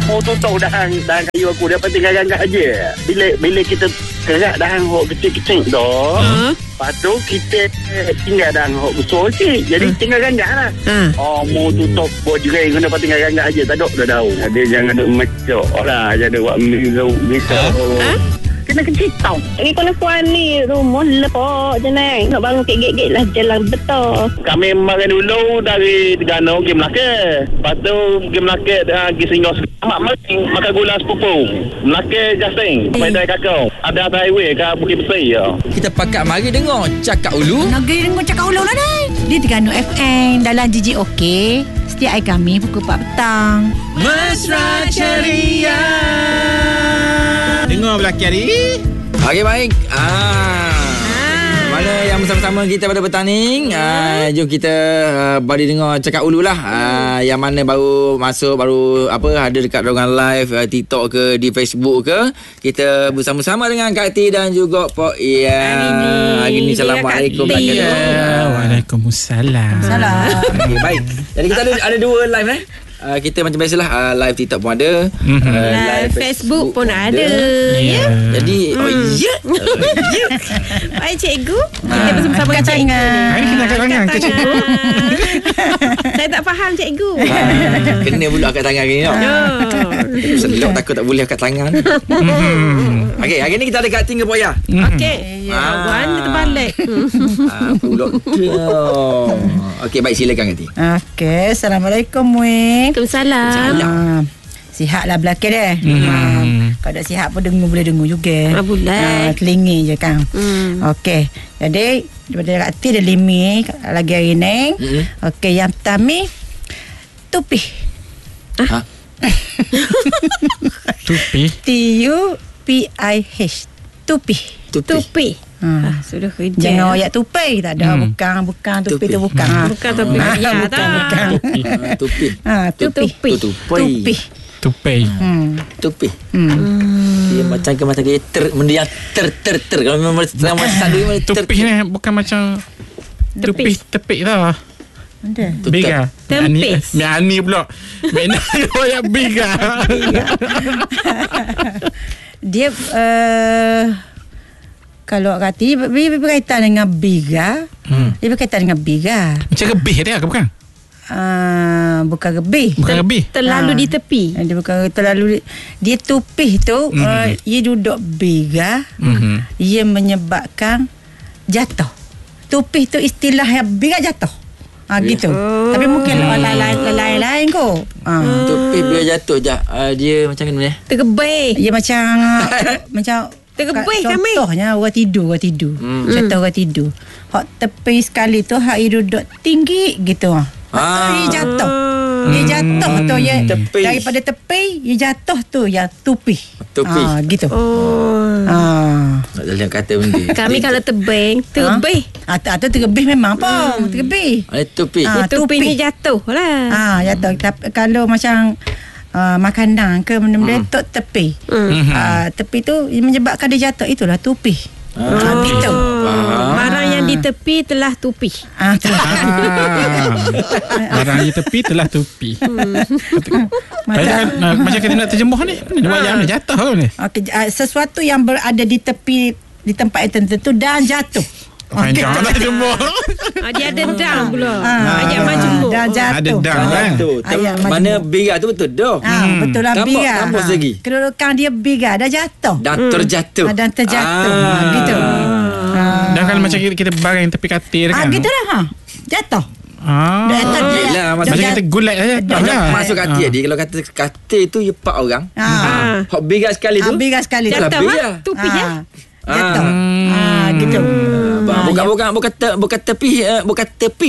mau tutup dahan kayu aku dapat tinggal ganggat aja. Bila kita kerak dahan hok kecil-kecil tu, lepas tu kita tinggal dahan hok besar sikit. Jadi tinggal ganggat lah. Mau tutup buat jerai kena dapat tinggal ganggat aja. Tak ada dah tahu. Dia jangan ada macam lah. Jangan buat kena kecil tau. Ini kalau puan ni rumah lepok je naik. Nak bangun kek-kek lah jalan betul. Kami makan dulu dari Terengganu pergi Melaka. Lepas tu pergi Melaka pergi Singgah makan gula sepupu. Melaka Jasing sampai dari Kakao. Ada atas highway ke Bukit Besi ya. Kita pakat mari dengar Cakap Ulu. Negeri dengar Cakap Ulu lah ni. Di Terengganu FM dalam GGOK. Setiap hari kami pukul 4 petang. Mesra Ceria. Dengar belakang hari. Okey, baik. Mana yang bersama-sama kita pada petang ni, jom kita bagi dengar Cakap Ulu lah. Yang mana baru masuk, baru ada dekat Dongan Live, TikTok ke, di Facebook ke. Kita bersama-sama dengan Kak T dan juga Pok Iya. Hari ni Assalamualaikum. Waalaikumsalam. Okay, baik. Jadi kita ada dua live kita macam biasalah live TikTok pun ada, live Facebook pun ada. Ya. Jadi Baik cikgu, kita bersama-sama dengan cikgu. Hari kena angkat tangan ke cikgu? Saya tak faham cikgu. Kena pula angkat tangan hari ni. Selok takut tak boleh angkat tangan. Okey, hari ni kita ada Kak Ting ke Poya. Okey. Mana terbalik. Pulak. Okey, baik, silakan Kak Ting. Okey, Assalamualaikum weh. Waalaikumsalam. Sihatlah belakang dia. Kalau tak sihat pun boleh dengar juga. Boleh. Telingi je kan. Okey. Jadi daripada Kak T ada limi lagi hari ni. Okey, yang pertama tupi. Tupi. TUPIH. Tupi. Tupi. Sudah kerja. Jangan royak tupi. Tak ada. Bukan tupi tu bukan. Bukan tupi. Ya tak. Tupi. Tupi. Tupi. Dia macam ke mata dia benda yang ter. Kalau memang nama satu ni Tupi ni bukan macam tepik tau. Biga. Tempis. Miani pula. Mana royak biga. Dia kalau kata dia berkaitan dengan biga. Dia berkaitan dengan biga. Macam gebih dia ke bukan? Bukan gebih. Bukan gebih. Terlalu di tepi. Dia bukan terlalu. Dia tupih tu ia duduk biga. Ia menyebabkan jatuh. Tupih tu istilah yang biga jatuh. Gitu. Tapi mungkin lain-lain kot. Tupi bila jatuh je dia macam mana? Tergebih. Dia macam tergebih kami. Contohnya orang tidur. Contoh orang tidur. Hak tepi sekali tu hak dia duduk tinggi gitu. Dia jatuh. Dia jatuh tu ya. Daripada tepi dia jatuh tu yang tupi. Gitu. Tak dalam kata benda. Kami kalau tebing, tergebih. Atau tergebih memang apa? Tergebih. Tupi. Tupi ni jatuh lah. Jatuh. Kalau macam makanan ke benda-benda tu tepi. Tepi tu menyebabkan dia jatuh, itulah tupi. Gitu. Barang yang di tepi telah tupi. Barang di tepi telah tupi. Macam kita nak terjemuh ni. Wayang ni jatuh kan ni. Sesuatu yang berada di tepi di tempat yang tertentu dan jatuh. Janganlah jemur. Dia ada dang pula. Ayat majemur. Dan jatuh. Ada dang kan. Mana biga tu betul dah. Betul lah biga. Tambah lagi. Kedudukan dia biga dah jatuh. Dan terjatuh. Dan terjatuh. Gitu. Dan kalau macam kita barang tepi katil kan. Gitu lah. Jatuh. Macam kita gulat saja. Masuk katil dia. Kalau kata katil tu 4 orang. Hak biga sekali tu. Biga sekali tu. Jatuh lah. Tupi ya. Jatuh. Gitu. Bukan tepi. Tupi.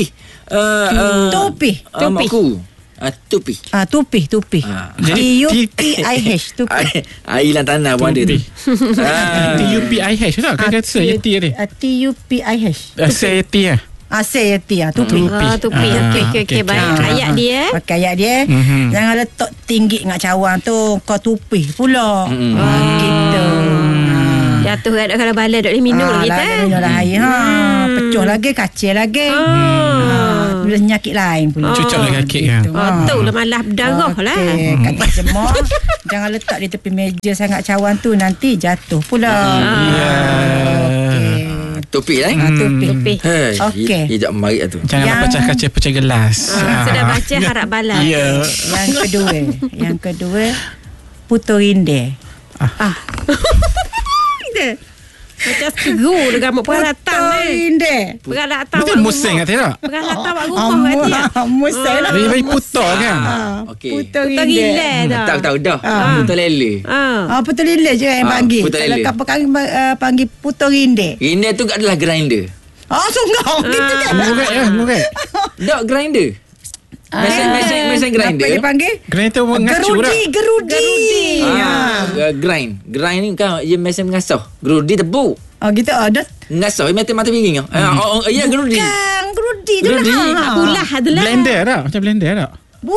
Tupi. Tupi. TUPIH. Tupi. Hilang tanah pun ada tu. TUPIH tak? Kan kata saya T tadi. TUPIH. Saya T lah. Tupi. Tupi. Okey, baik. Ayat dia. Pakai ayat dia. Jangan letak tinggi dengan cawan tu. Kau tupi pula. Gitu. Jatuh kat kalau balai duk minum lagi tak? Minum lah air. Pecuh lagi, kacil lagi. penyakit lain pula. Cucuk lah kaki kan. Tu lah malah berdarah lah. Kata jemaah jangan letak di tepi meja sangat cawan tu, nanti jatuh pula. Topi lah. Topi. Okey. Hijab mari tu. Janganlah pecah kaca, pecah gelas. Sudah baca harap balas. Ya. Yang kedua putu rinde. Macam seru dengan mak peralatan rinde. Peralatan Betul musim kat tak? Peralatan awak rumah kat dia. Musim lah. Dia putar kan. Okey. Putu Putar rinde. gila dah. Tahu dah. Putar lele. Putu rinde je yang panggil. putu Kalau lele. kapal kami panggil putu rinde. Rinde tu adalah grinder. Sungguh gitu kan. Ngurat. Tak grinder. Mesin Apa grinder. dia panggil? Grind tu ngacu dah. Gerudi. Grind ni kan dia mesin mengasah. Gerudi tebuk. Gitu dah. Mengasah mata piring. Ya gerudi. Kan gerudi tu Gerudi. lah. Ulah adalah. Blender tak? Macam blender tak?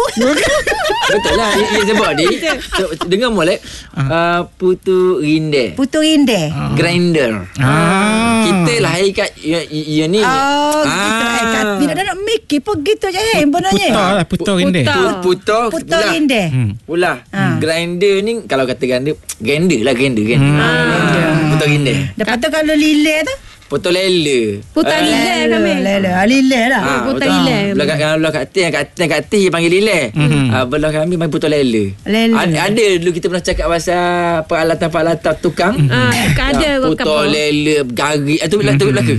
Betul lah. Ia sebab ni. Dengar molek. Putu rinde. Putu rinde. Grinder. Kita lah ikat ia ni. Gitu. Tidak nak mikir pun gitu je benarnya. Putar rinde. Putar rinde. Pula. Grinder ni kalau kata grinder lah grinder. Putar rinde. Lepas tu kalau lile tu Putar lele. Putar lile kami. Lile lah. Putar lile. Belah kat atas panggil lele. Belah kami panggil putar lele. Ada dulu kita pernah cakap pasal peralatan-peralatan tukang. Ada putar lele, garik. Itu belaka.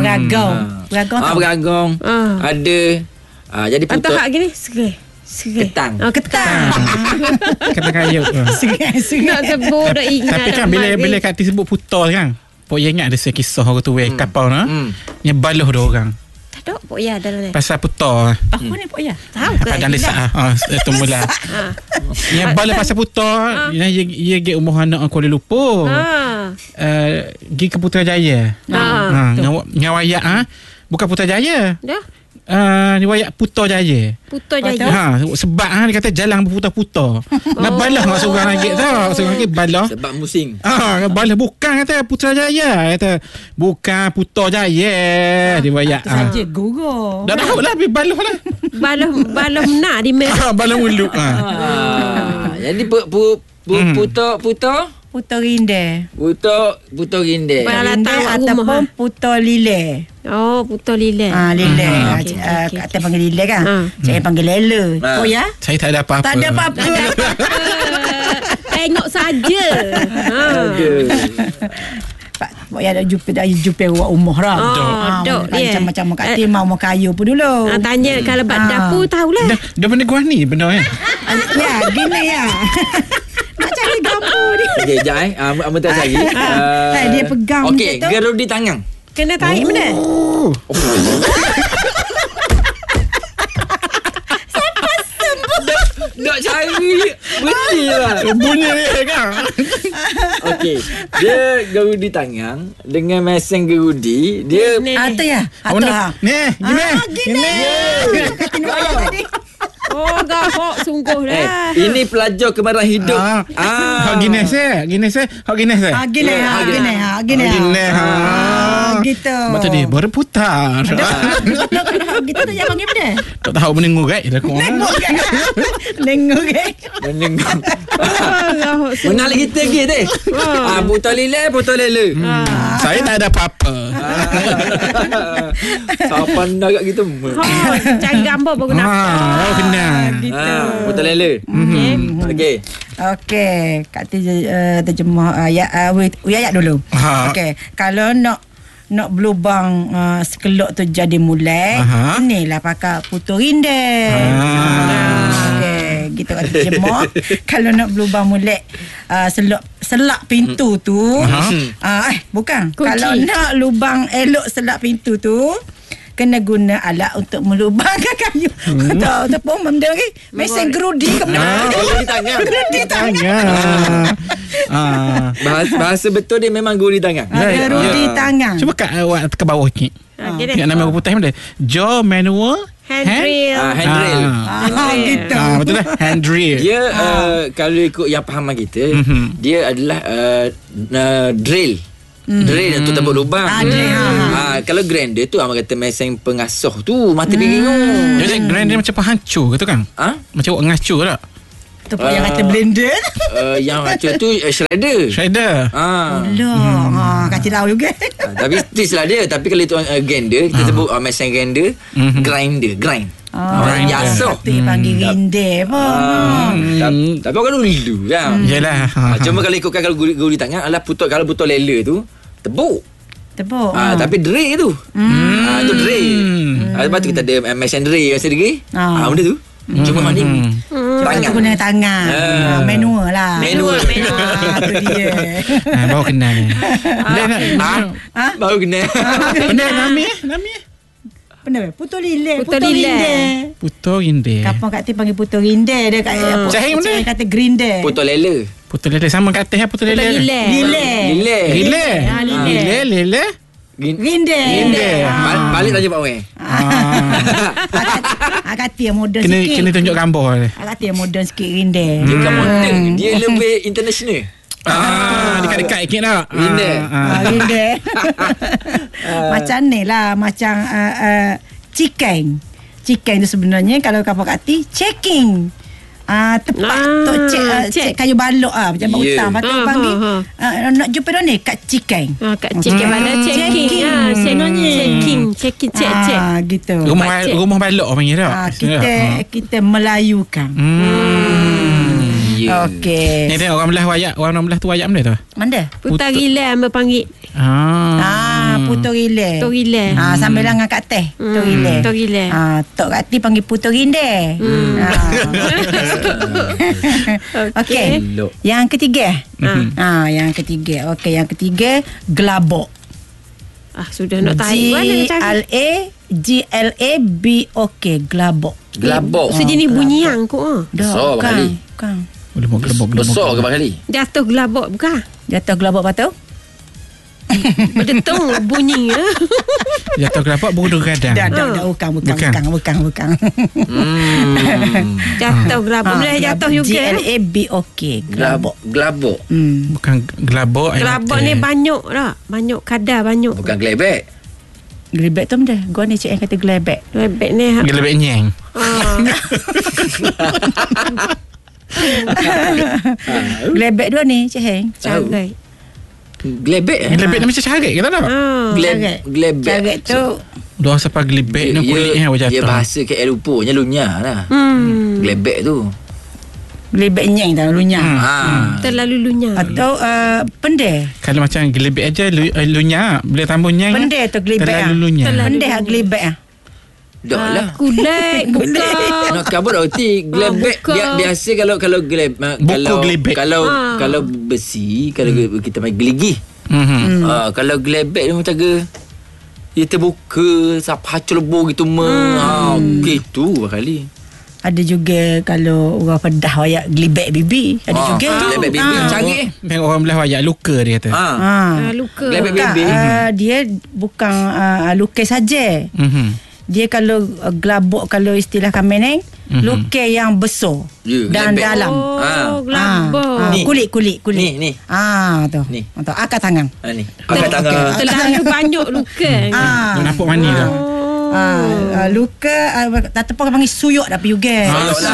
Beragong. Ada. Jadi Atau putar hak gini ketang. Ketang. Ketang kayu. Nak sebut dah ingat. Tapi kan bila kat hati sebut putar kan. Pok ingat ada kisah orang tu kapal na. Yang baluh dia orang. Tak ada pok ya dalam ni. Pasal putar. Apa ni pok ya? Tahu ke? Padang desa. Itu mula. Yang baluh pasal putar, ia ge umur anak Kuala Lumpur. Gi ke Putrajaya. Ngawayak bukan Putrajaya. Dah. Riwayat Putrajaya. Putrajaya. Sebab dia kata jalan berputar-putar. Nak balah nak seorang lagi tau. Seorang lagi balah. Sebab musim. Balah bukan kata Putrajaya. Kata bukan Putrajaya. Riwayat. Saja guru. Dah tahu lah balah lah. Balah nak di merah. Balah muluk. Jadi putar Putu rinde. Putar rinde. Peralatan awak ataupun putu lile. Putar lile. Lile. Kata panggil lile kan. Saya panggil lele. Oh ya? Saya tak ada apa-apa. Tak ada apa-apa. Tengok saja. Pak ya dah jumpa awak umur dah. Macam kat timah mau kayu pun dulu. Tanya kalau bak dapur tahulah. Dah benda gua ni benda kan. Ya, gini ya. Nak cari gambar ni. Okey, jap Amu tak lagi. Dia pegang okey, macam tu. gerudi tangan. Kena tarik benda. Nak cari bunyi lah. Bunyi ni kan. Okey, dia gerudi tangan dengan mesin gerudi. Dia Atau ya? Gini. Gahok sungguh dah. ini pelajar kemaran hidup. Hak gini saya. Gini. Gitu. Betul dia berputar. Gitu tak jangan panggil benda. Tak tahu menengok kan. Nengok kan. Mengalir kita lagi teh. Putar lele. Saya tak ada apa-apa. Siapa nak kat kita? Cari gambar baru nampak. Kena. Gitu. Putar lele. Okey. Okey, Kak terjemah ayat dulu. Okey, kalau nak berlubang sekelok tu jadi mulai, inilah pakai putu rinde. Okey, gitu Kak terjemah. Kalau nak berlubang mulai selak pintu tu, bukan. Kunci. Kalau nak lubang elok selak pintu tu, kena guna alat untuk melubangkan kayu. Ataupun benda lagi mesin gerudi ke benda. Gerudi tangan. Bahasa betul dia memang gerudi tangan. Gerudi tangan. Cuba kat awak ke bawah ni. Ingat nama aku putih mana? Jaw manual Handrail. Handrail. Gitu. Betul lah. Handrail. Dia kalau ikut yang pahaman kita, dia adalah drill. Drain tu tembok lubang. Drain. Kalau grinder tu abang kata mesin pengasuh tu mata piring tu. Jadi grinder macam penghancur ke tu kan? Macam awak ngacur tak? Tu pun yang kata blender. Yang macam tu shredder. Kata tahu juga. Tapi twist lah dia. Tapi kalau itu grinder, kita sebut mesin grinder, grind. Biasa. Tu yang panggil grinder pun. Tapi orang dulu kan. Yalah. Cuma kalau ikutkan kalau guri tangan adalah kalau putus lela tu tebuk. Tapi dray tu. Itu dray. Lepas tu kita ada mesin dray masa lagi. Benda tu. Cuma mandi tangan. Guna tangan. Manual lah. Manual. Tu dia. Baru kenal. Baru kenal. Kenal Nami. Benar. Putu lilin. Kapan kat ti panggil putu rinde. Dia kat Cahaya mana? Cahaya kata grinder. Putus lela. Putu lele sama kat atas putu lele. Lilin. Grinder. Balik tanya Pak Wei. Kata yang moden sikit. Kena tunjuk gambar. Kata yang moden sikit grinder. Dia bukan moden. Dia lebih international. Dekat-dekat sikit tak? Grinder. Macam ni lah. Macam chicken tu sebenarnya kalau kapal kati checking. Tepat tok cek kayu balok macam Pak Utang patut panggil nak jumpa dah ni kat chicken. Kat chicken mana checking. Checking cek. Gitu. Rumah balok panggil tak? Kita melayukan. Okey. Ni tengok orang belah tu wayak benda tu. Mana? Putar gila ambil panggil. Putu rile. Sambil dengan kat teh. Putu rile. Tok kat ti panggil putu rinde. Okey. Yang ketiga. Okey, yang ketiga gelabok. Sudah nak tahu mana cari. GLABOK gelabok. Sejenis bunyi yang kok. Besar kali. Bukan. Besar ke kali? Jatuh gelabok bukan? Jatuh gelabok patut? Betul bunyi ya. Jatuh gelabok bodoh kadang. Bukan. Jatuh gelabok boleh jatuh juga. GLABOK gelabok. Bukan gelabok. Gelabok ni banyak dah. Banyak kadar banyak. Bukan gelebek. Gelebek tu benda. Gua ni cik yang kata gelebek. Gelebek ni. Gelebek nyeng. Gelebek dua ni cik Heng. Carai. Gelebek ni macam carai kata tak? Gelebek. Carai tu Luar sampai gelebek ni kulit ni jatuh. Dia bahasa KL rupanya lunyah lah. Gelebek tu. Gelebek nyeng tak lunyah. Terlalu lunyah. Atau pendek. Kalau macam gelebek aja lunyah, boleh tambah nyeng. Pendek tu gelebek. Terlalu lunyah. Pendek gelebek Dah lah. Kulek buka. Nak kabut roti gelebek biasa kalau gelebek kalau besi kalau kita main geligi. Kalau gelebek dia macam dia terbuka sampai hacul lebur gitu gitu kali. Ada juga kalau orang pedah wayak gelibek bibi. Ada juga tu. Gelibek bibi canggih. Tengok orang belah wayak luka dia kata. Luka. Gelibek bibi. Dia bukan luka saja. Dia kalau gelabok kalau istilah kami ni luka yang besar dan dalam. Gelabok. Kulit. Ni. Tu. Ni. Atau akar tangan. Ni. Akar tangan. Terlalu banyak luka. Nampak mani tu. Luka tak tepat panggil suyok dah pergi juga.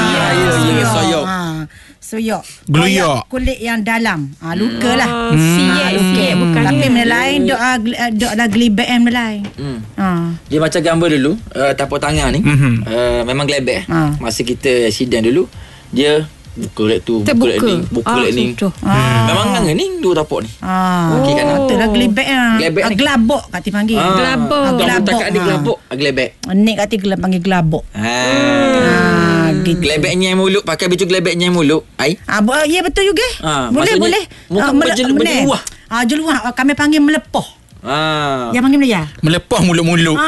Suyok. Gluyok. Kulit yang dalam. Luka lah. Siap bukan. Tapi benda lain dok dah gelibek benda lain. Dia macam gambar dulu tapak tangan ni. Memang gelebek. Masa kita sidang dulu dia buka lek tu, buka lek ni. Memang ngang ni dua tapak ni. Okey kan. Betul lah gelibek gelabok kat ti panggil. Gelabok. Takat ni gelabok, gelebek. Ni kat ti panggil gelabok. Gelebek nyai mulut, pakai baju gelebek nyai mulut. Ya betul juga. Boleh. Muka berjeluah. Jeluah kami panggil melepoh. Yang panggil Melayu. Melepoh mulut-mulut.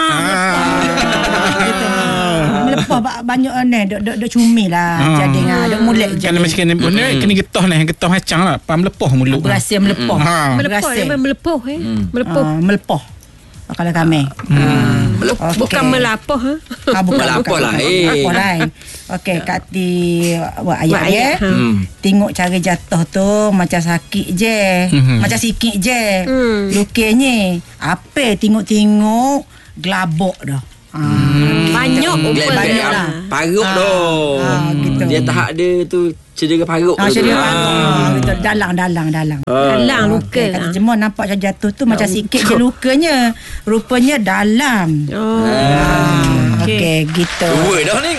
Melepoh banyak ni dok cumi lah. Jadi dok mulut je. Kalau macam kena getah lah, getah macam lah. Melepoh mulut. Berasa melepoh. Melepoh. Melepoh. Melepoh. Kalau kami. Bukan melapah. Melapah lain. Melapah lain. Okey, Kak Ti buat ayat dia. Tengok cara jatuh tu macam sakit je. Macam sikit je. Lukisnya apa tengok-tengok gelabok dah. Banyak banyak lah. Paruk doh. Gitu. Dia tahap dia tu cedera paruk. Cedera paruk. Gitu. Dalang. Dalang luka. Kata Jemur nampak macam jatuh tu macam sikit je lukanya. Rupanya dalam. Okey, gitu. Dua dah ni.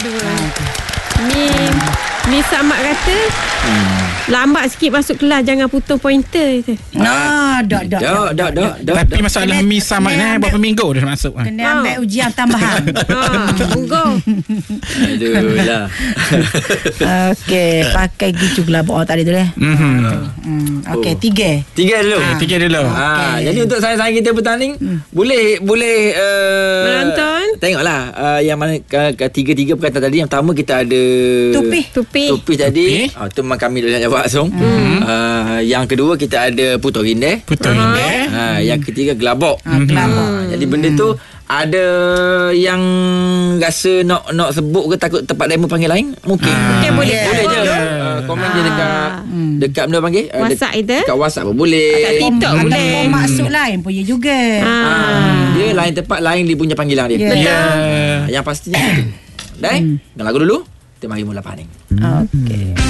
Ni Samad kata lambat sikit masuk kelas, jangan putus pointer tu. Dah. Tapi masalah Miss Samad ni berapa minggu dah masuk? Kena ambil ujian tambahan. Tunggu. Aduh lah. Okey, pakai gitu gelabok tadi tu Okey, 3 dulu. Tiga dulu. Jadi untuk saya kita bertanding boleh menonton. Tengoklah yang mana tiga perkataan tadi. Yang pertama kita ada Tupi tadi. Tu memang kami dah jawab langsung. Yang kedua kita ada putus rindai. Yang ketiga gelabok. Jadi benda tu ada yang rasa nak sebut ke takut tempat demo panggil lain mungkin. Boleh je. Komen je dekat benda panggil WhatsApp itu. Dekat WhatsApp pun boleh. Dekat TikTok boleh. Maksud lain pun ya juga. Dia lain tempat lain dia punya panggilan dia. Betul. Yang pastinya. Dah. Dengan lagu dulu. Kita mari mula paning. Okey.